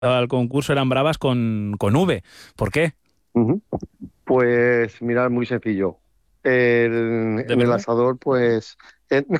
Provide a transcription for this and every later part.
al concurso eran bravas con V. ¿Por qué? Ujú. Pues mirar, muy sencillo. ¿De En el verdad? asador, pues no,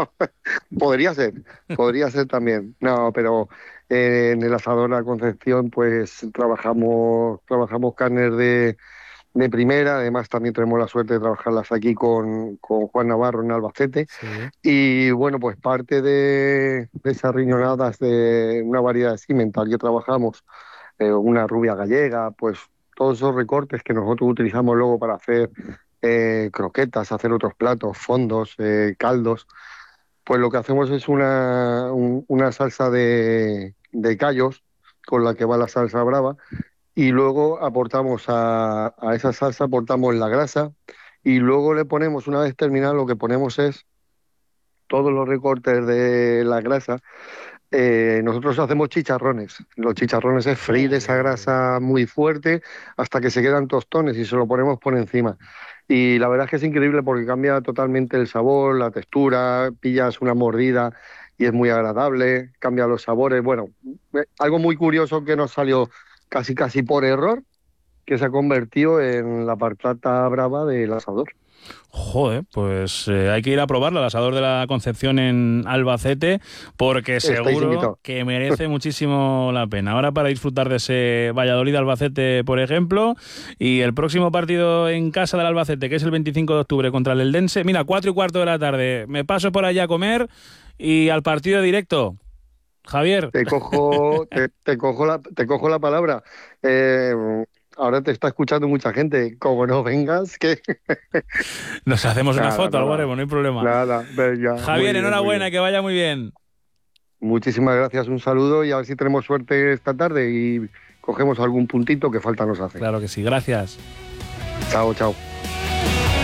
podría ser también. No, pero en el asador La Concepción, pues trabajamos carnes de primera. Además, también tenemos la suerte de trabajarlas aquí con Juan Navarro en Albacete. Sí. Y bueno, pues parte de esas riñonadas de una variedad de cimental que trabajamos, una rubia gallega, pues todos esos recortes que nosotros utilizamos luego para hacer croquetas, hacer otros platos, fondos, caldos, pues lo que hacemos es una salsa de callos con la que va la salsa brava y luego aportamos a esa salsa, aportamos la grasa y luego le ponemos, una vez terminado, lo que ponemos es todos los recortes de la grasa. Nosotros hacemos chicharrones. Los chicharrones es freír esa Joder. grasa muy fuerte hasta que se quedan tostones y se lo ponemos por encima. Y la verdad es que es increíble porque cambia totalmente el sabor, la textura, pillas una mordida y es muy agradable, cambia los sabores. Bueno, algo muy curioso que nos salió casi casi por error, que se ha convertido en la patata brava del asador. Joder, pues hay que ir a probarlo, el asador de la Concepción en Albacete, porque Estáis seguro invitados. que merece muchísimo la pena. Ahora para disfrutar de ese Valladolid-Albacete, por ejemplo, y el próximo partido en casa del Albacete, que es el 25 de octubre contra el Eldense, mira, 4:15 de la tarde, me paso por allá a comer y al partido directo. Javier. Te cojo la palabra. Eh, Ahora te está escuchando mucha gente. Como no vengas, que Nos hacemos una nada, foto, algo nada, haremos, no hay problema. nada. Venga, muy Javier, bien, muy enhorabuena, bien. que vaya muy bien. Muchísimas gracias, un saludo y a ver si tenemos suerte esta tarde y cogemos algún puntito que falta nos hace. Claro que sí, gracias. Chao, chao.